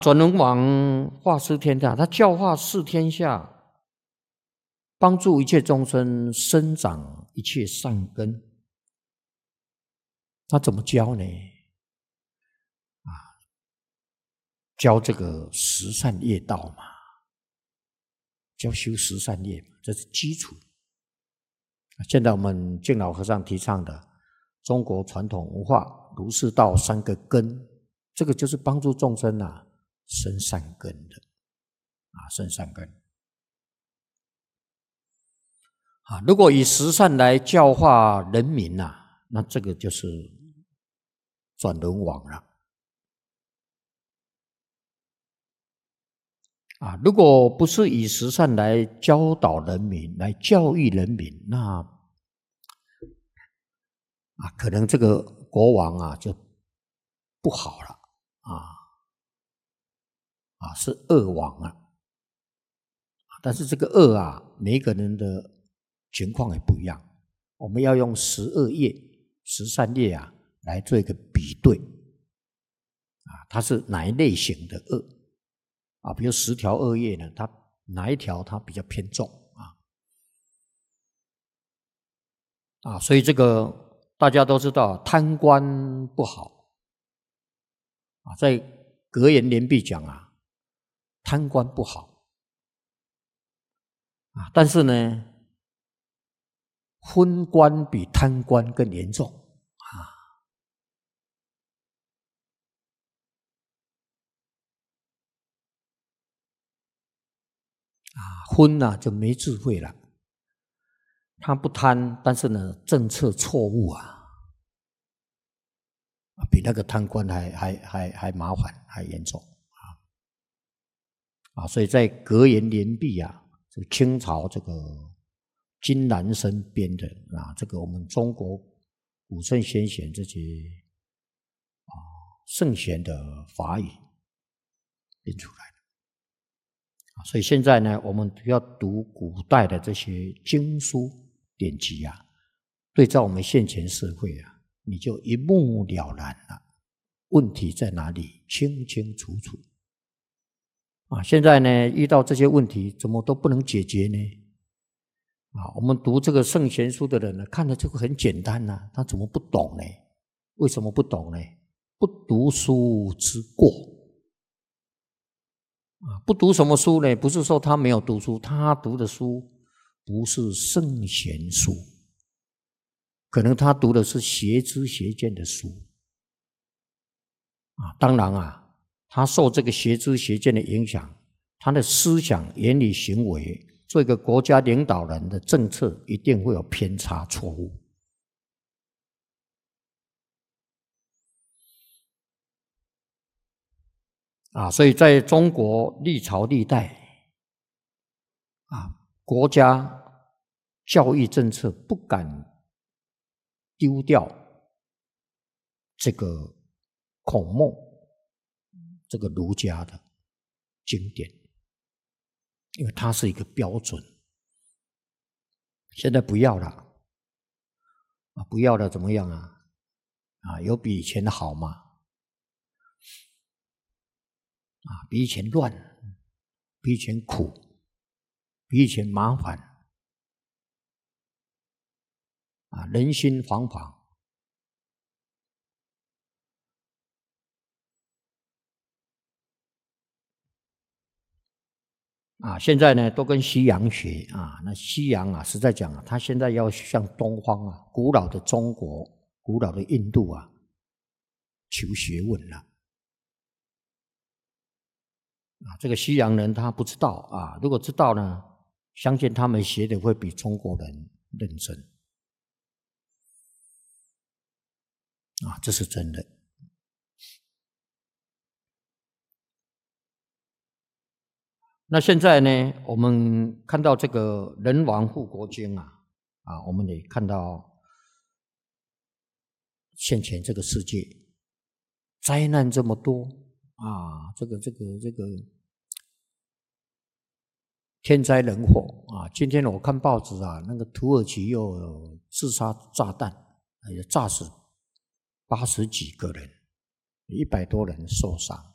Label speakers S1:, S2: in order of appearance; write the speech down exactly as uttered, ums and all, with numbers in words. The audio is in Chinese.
S1: 转轮王化施天下，他教化四天下，帮助一切众生生长一切善根。他怎么教呢？啊，教这个十善业道嘛，教修十善业嘛，这是基础。现在我们净老和尚提倡的中国传统文化儒释道三个根，这个就是帮助众生啊生善根的啊，生善根啊。如果以十善来教化人民呐、啊，那这个就是转轮王了啊。如果不是以十善来教导人民、来教育人民，那啊，可能这个国王啊就不好了啊。啊，是恶王啊，但是这个恶啊，每一个人的情况也不一样。我们要用十恶业、十善业啊，来做一个比对啊，它是哪一类型的恶啊？比如十条恶业呢，它哪一条它比较偏重啊？啊，所以这个大家都知道，贪官不好啊，在格言联璧讲啊。贪官不好啊，但是呢，昏官比贪官更严重啊！啊，昏啊就没智慧了。他不贪，但是呢，政策错误啊，比那个贪官还还还还麻烦，还严重。啊，所以在格言联璧啊，这个清朝这个金南生编的啊，这个我们中国古圣先贤这些啊圣贤的法语编出来的啊，所以现在呢，我们要读古代的这些经书典籍啊，对照我们现前社会啊，你就一目了然了，问题在哪里，清清楚楚。啊，现在呢，遇到这些问题，怎么都不能解决呢？啊，我们读这个圣贤书的人呢，看了这个很简单呐、啊，他怎么不懂呢？为什么不懂呢？不读书之过。啊，不读什么书呢？不是说他没有读书，他读的书不是圣贤书，可能他读的是邪知邪见的书。啊，当然啊。他受这个邪知邪见的影响，他的思想、言语、行为，做一个国家领导人的政策，一定会有偏差、错误。啊，所以在中国历朝历代，啊，国家教育政策不敢丢掉这个孔孟。这个儒家的经典，因为它是一个标准。现在不要了啊，不要了怎么样啊？啊，有比以前好吗？啊，比以前乱，比以前苦，比以前麻烦啊，人心惶惶。啊，现在呢都跟西洋学啊，那西洋啊，实在讲啊，他现在要向东方啊，古老的中国、古老的印度啊，求学问了。啊，这个西洋人他不知道啊，如果知道呢，相信他们学的会比中国人认真。啊，这是真的。那现在呢，我们看到这个人亡护国经啊，啊，我们也看到现前这个世界灾难这么多啊，这个这个这个天灾人祸啊！今天我看报纸啊，那个土耳其又有自杀炸弹，也炸死八十几个人，一百多人受伤。